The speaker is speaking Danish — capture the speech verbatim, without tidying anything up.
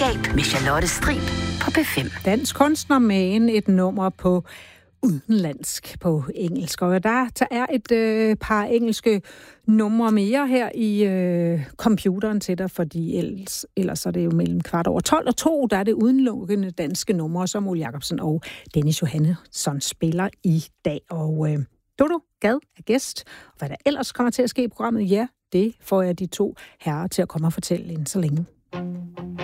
Skab med Charlotte Strib på P fem. Dansk kunstner med et nummer på udenlandsk på engelsk. Og der, der er et øh, par engelske numre mere her i øh, computeren til dig, fordi ellers, ellers er det jo mellem kvart over tolv og to, der er det udelukkende danske numre, som Ole Jacobsen og Dennis Johannesson spiller i dag. Og øh, Dodo Gad er gæst, og hvad der ellers kommer til at ske i programmet, ja, det får jeg de to herrer til at komme og fortælle inden så længe.